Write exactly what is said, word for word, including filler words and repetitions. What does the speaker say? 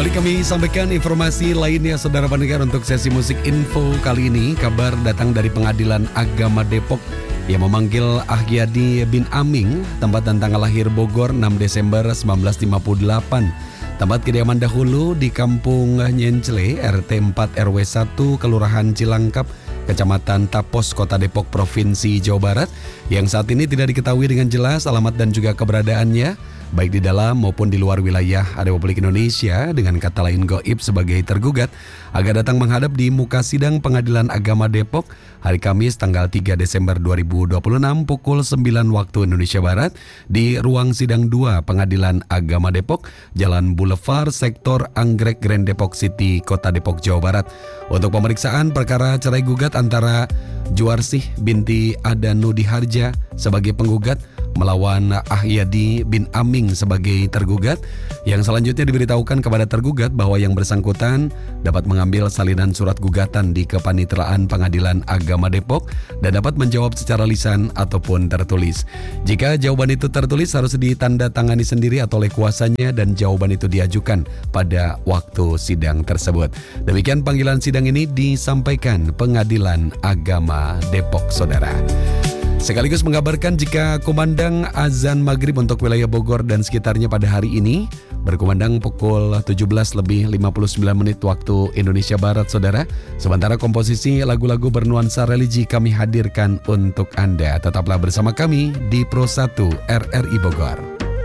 Kembali kami sampaikan informasi lainnya saudara pendengar untuk sesi musik info kali ini. Kabar datang dari Pengadilan Agama Depok yang memanggil Ahyadi bin Aming, tempat dan tanggal lahir Bogor enam Desember seribu sembilan ratus lima puluh delapan. Tempat kediaman dahulu di Kampung Nyencle, R T empat R W satu, Kelurahan Cilangkap, Kecamatan Tapos, Kota Depok, Provinsi Jawa Barat, yang saat ini tidak diketahui dengan jelas alamat dan juga keberadaannya, baik di dalam maupun di luar wilayah Republik Indonesia, dengan kata lain goib sebagai tergugat, agar datang menghadap di muka sidang Pengadilan Agama Depok hari Kamis tanggal tiga Desember dua ribu dua puluh enam pukul sembilan waktu Indonesia Barat di ruang sidang dua Pengadilan Agama Depok, Jalan Boulevard, Sektor Anggrek, Grand Depok City, Kota Depok, Jawa Barat, untuk pemeriksaan perkara cerai gugat antara Juarsih binti Adanudi Harja sebagai penggugat melawan Ahyadi bin Aming sebagai tergugat, yang selanjutnya diberitahukan kepada tergugat bahwa yang bersangkutan dapat mengambil salinan surat gugatan di Kepanitraan Pengadilan Agama Depok dan dapat menjawab secara lisan ataupun tertulis. Jika jawaban itu tertulis harus ditandatangani sendiri atau oleh kuasanya dan jawaban itu diajukan pada waktu sidang tersebut. Demikian panggilan sidang ini disampaikan Pengadilan Agama Depok, saudara. Sekaligus mengabarkan jika kumandang azan maghrib untuk wilayah Bogor dan sekitarnya pada hari ini berkumandang pukul tujuh belas lebih lima puluh sembilan menit waktu Indonesia Barat, saudara. Sementara komposisi lagu-lagu bernuansa religi kami hadirkan untuk Anda. Tetaplah bersama kami di Pro satu R R I Bogor.